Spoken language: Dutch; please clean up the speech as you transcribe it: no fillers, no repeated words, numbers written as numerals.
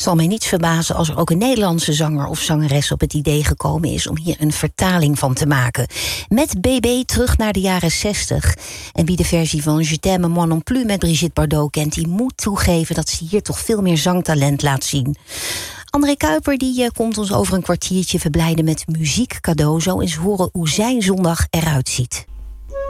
Zal mij niets verbazen als er ook een Nederlandse zanger of zangeres op het idee gekomen is om hier een vertaling van te maken. Met BB terug naar de jaren 60. En wie de versie van Je t'aime moi non plus met Brigitte Bardot kent, die moet toegeven dat ze hier toch veel meer zangtalent laat zien. André Kuiper die komt ons over een kwartiertje verblijden met muziek cadeau. Zo eens horen hoe zijn zondag eruit ziet.